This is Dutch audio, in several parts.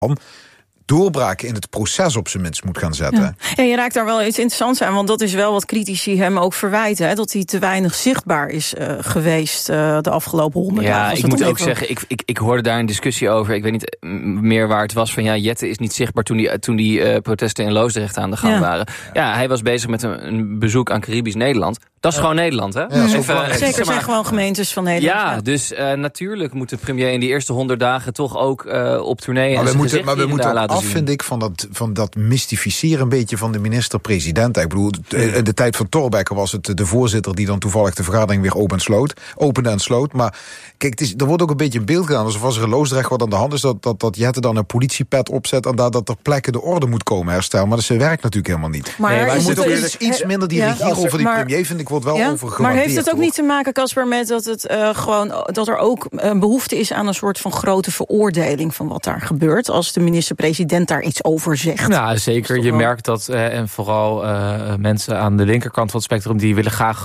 doorbraken in het proces op zijn minst moet gaan zetten. Ja. Ja, je raakt daar wel iets interessants aan, want dat is wel wat critici hem ook verwijten, hè, dat hij te weinig zichtbaar is geweest de afgelopen 100 jaar. Ja, ik moet ook zeggen, ik hoorde daar een discussie over. Ik weet niet meer waar het was van, Jette is niet zichtbaar toen die protesten in Loosdrecht aan de gang waren. Ja, hij was bezig met een bezoek aan Caribisch Nederland. Dat is gewoon Nederland, hè? Ja, zeker, zijn gewoon gemeentes van Nederland. Ja, dus natuurlijk moet de premier in die eerste 100 dagen toch ook op tournee maar en we moeten laten af, zien. vind ik, van dat mystificeren een beetje van de minister-president. Ik bedoel, in de tijd van Thorbecke was het de voorzitter die dan toevallig de vergadering weer opende en sloot. Maar kijk, er wordt ook een beetje een beeld gedaan, alsof als er in Loosdrecht wat aan de hand is, dat Jette dan een politiepet opzet en dat er plekken de orde moet komen herstellen. Maar dat werkt natuurlijk helemaal niet. Maar je moet ook iets minder die regie over die premier, vind ik, wordt wel over gewaardeerd. Maar heeft het ook niet te maken, Casper, met dat het dat er ook een behoefte is aan een soort van grote veroordeling van wat daar gebeurt, als de minister-president daar iets over zegt? Ja, zeker. Je merkt dat, en vooral mensen aan de linkerkant van het spectrum, die willen graag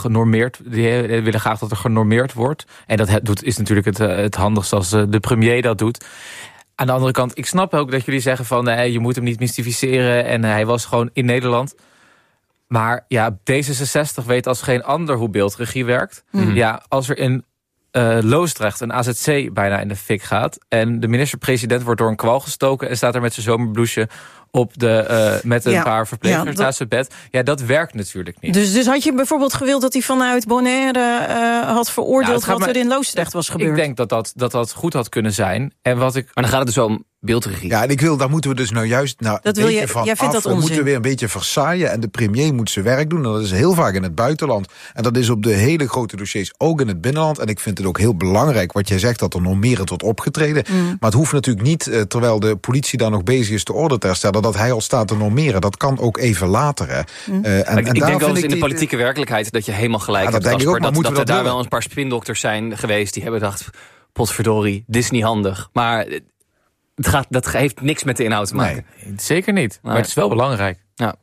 dat er genormeerd wordt. En dat is natuurlijk het handigst als de premier dat doet. Aan de andere kant, ik snap ook dat jullie zeggen van, je moet hem niet mystificeren en hij was gewoon in Nederland. Maar ja, D66 weet als geen ander hoe beeldregie werkt. Ja, als er in Loosdrecht een AZC bijna in de fik gaat en de minister-president wordt door een kwal gestoken en staat er met zijn zomerbloesje met een paar verpleegsters naast het bed. Ja, dat werkt natuurlijk niet. Dus had je bijvoorbeeld gewild dat hij vanuit Bonaire had veroordeeld wat er in Loosdrecht was gebeurd? Ik denk dat goed had kunnen zijn. Maar dan gaat het dus om beeldregie. Ja, en daar moeten we dus nou juist een beetje van af. We moeten weer een beetje versaaien en de premier moet zijn werk doen. En dat is heel vaak in het buitenland. En dat is op de hele grote dossiers ook in het binnenland. En ik vind het ook heel belangrijk wat jij zegt, dat er normerend wordt opgetreden. Maar het hoeft natuurlijk niet, terwijl de politie dan nog bezig is de orde te herstellen, dat hij al staat te normeren. Dat kan ook even later. Hè. Ik denk wel eens in de politieke werkelijkheid dat je helemaal gelijk hebt. Denk ik ook, dat er daar wel een paar spindokters zijn geweest die hebben gedacht, potverdorie, dit is niet handig. Maar dat heeft niks met de inhoud te maken. Nee, zeker niet. Maar het is wel belangrijk.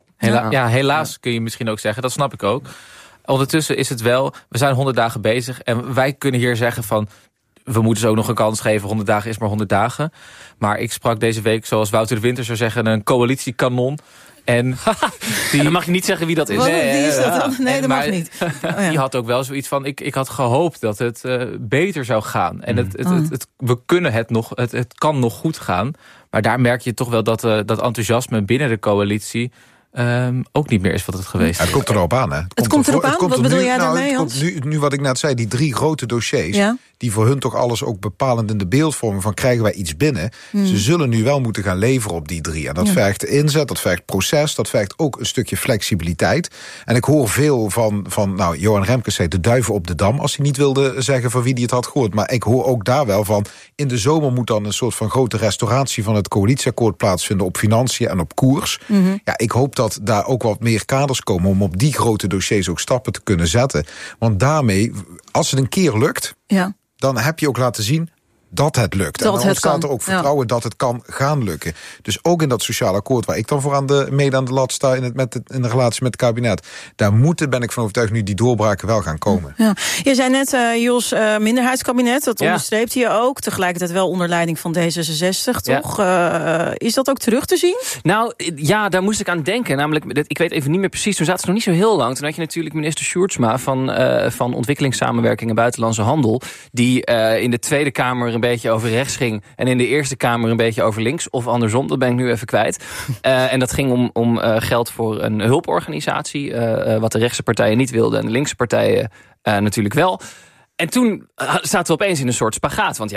Helaas kun je misschien ook zeggen. Dat snap ik ook. Ondertussen is het wel, we zijn 100 dagen bezig en wij kunnen hier zeggen van, we moeten ze ook nog een kans geven. 100 dagen is maar 100 dagen. Maar ik sprak deze week, zoals Wouter de Winter zou zeggen, een coalitiekanon. En dan mag je niet zeggen wie dat is. Wie is dat dan? Nee, dat mag niet. Die had ook wel zoiets van, ik had gehoopt dat het beter zou gaan. En we kunnen het kan nog goed gaan. Maar daar merk je toch wel dat enthousiasme binnen de coalitie ook niet meer is wat het geweest is. Het komt erop aan, hè? Het komt erop aan? Wat bedoel jij daarmee, Hans? Nu wat ik net zei, die 3 grote dossiers, die voor hun toch alles ook bepalend in de beeldvorming van krijgen wij iets binnen. Ze zullen nu wel moeten gaan leveren op die 3. En dat vergt inzet, dat vergt proces, dat vergt ook een stukje flexibiliteit. En ik hoor veel van Johan Remkes zei de duiven op de dam, als hij niet wilde zeggen van wie hij het had gehoord. Maar ik hoor ook daar wel van, in de zomer moet dan een soort van grote restauratie van het coalitieakkoord plaatsvinden op financiën en op koers. Ja, ik hoop dat daar ook wat meer kaders komen om op die grote dossiers ook stappen te kunnen zetten. Want daarmee, als het een keer lukt, dan heb je ook laten zien dat het lukt. En dan ontstaat er ook vertrouwen dat het kan gaan lukken. Dus ook in dat sociaal akkoord waar ik dan voor mede aan de lat sta in de relatie met het kabinet, daar ben ik van overtuigd nu die doorbraken wel gaan komen. Ja. Je zei net, Jos, minderheidskabinet, dat onderstreept je ook. Tegelijkertijd wel onder leiding van D66, toch? Is dat ook terug te zien? Nou, ja, daar moest ik aan denken. Namelijk, ik weet even niet meer precies, toen zaten ze nog niet zo heel lang. Toen had je natuurlijk minister Sjoerdsma van Ontwikkelingssamenwerking en Buitenlandse Handel, die in de Tweede Kamer een beetje over rechts ging en in de Eerste Kamer een beetje over links, of andersom, dat ben ik nu even kwijt. En dat ging om geld voor een hulporganisatie, wat de rechtse partijen niet wilden en de linkse partijen natuurlijk wel. En toen zaten we opeens in een soort spagaat. Want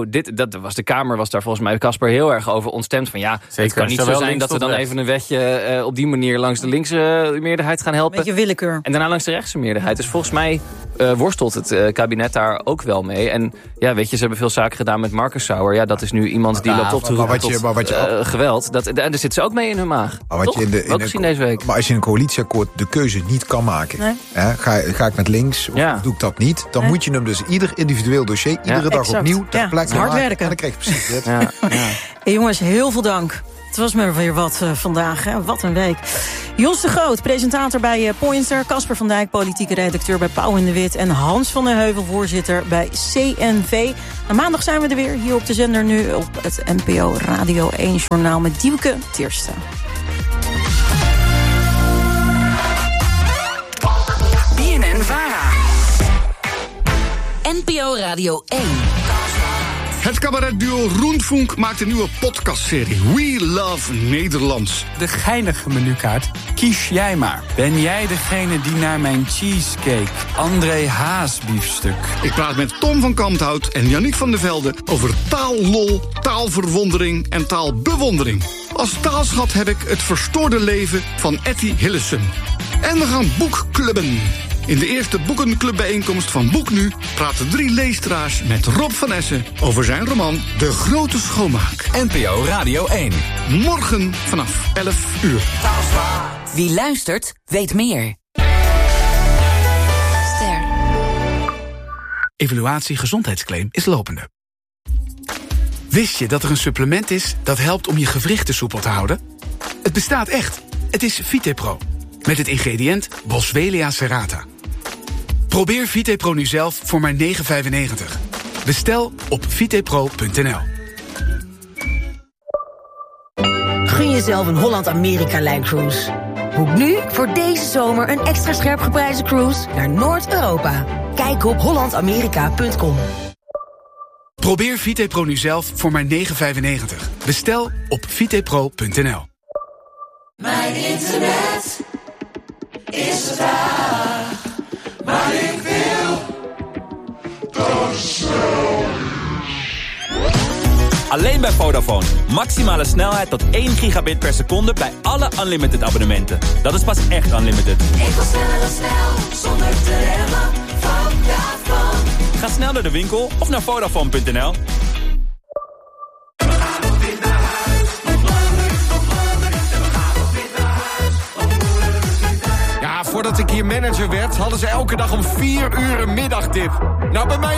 de Kamer was daar volgens mij Casper heel erg over ontstemd. Van het kan niet zo zijn dat we dan even een wetje op die manier langs de linkse meerderheid gaan helpen. Beetje willekeur. En daarna langs de rechtse meerderheid. Dus volgens mij worstelt het kabinet daar ook wel mee. En ja, weet je, ze hebben veel zaken gedaan met Marcus Sauer. Ja, dat is nu iemand die loopt op te roepen tot geweld. Daar zit ze ook mee in hun maag. Ook gezien deze week. Maar als je in een coalitieakkoord de keuze niet kan maken, ga ik met links of doe ik dat niet, dan moet je hem dus ieder individueel dossier, iedere dag opnieuw ter plekke hard maken. werken. En dan krijg je precies dit. Hey, jongens, heel veel dank Het was me weer wat vandaag, hè? Wat een week. Jos de Groot, presentator bij Pointer. Casper van Dijk, politieke redacteur bij Pauw en de Wit. En Hans van der Heuvel, voorzitter bij CNV. Maandag zijn we er weer, hier op de zender nu op het NPO Radio 1 Journaal met Dieuwke Teersten. BNN-VARA. NPO Radio 1. Het cabaretduo Roentvonk maakt een nieuwe podcastserie. We Love Nederlands. De geinige menukaart kies jij maar. Ben jij degene die naar mijn cheesecake, André Haas biefstuk? Ik praat met Tom van Kamphout en Yannick van der Velde over taallol, taalverwondering en taalbewondering. Als taalschat heb ik Het Verstoorde Leven van Etty Hillesum. En we gaan boekclubben. In de eerste boekenclubbijeenkomst van Boek Nu praten 3 leesteraars met Rob van Essen over zijn roman De Grote Schoonmaak. NPO Radio 1. Morgen vanaf 11 uur. Wie luistert, weet meer. Ster. Evaluatie gezondheidsclaim is lopende. Wist je dat er een supplement is dat helpt om je gewrichten soepel te houden? Het bestaat echt. Het is VitePro. Met het ingrediënt Boswellia serrata. Probeer VitePro nu zelf voor maar €9,95. Bestel op vitepro.nl. Gun jezelf een Holland-Amerika-lijncruise. Boek nu voor deze zomer een extra scherp geprijsde cruise naar Noord-Europa. Kijk op hollandamerika.com. Probeer VitePro nu zelf voor maar €9,95. Bestel op vitepro.nl. Mijn internet is traag, maar ik wil dat snel. Alleen bij Vodafone. Maximale snelheid tot 1 gigabit per seconde bij alle unlimited abonnementen. Dat is pas echt unlimited. Ik wil sneller dan snel, zonder te remmen. Vodafone. Ga snel naar de winkel of naar Vodafone.nl. Ja, voordat ik hier manager werd, hadden ze elke dag om 4 uur een middagdip. Nou, bij mij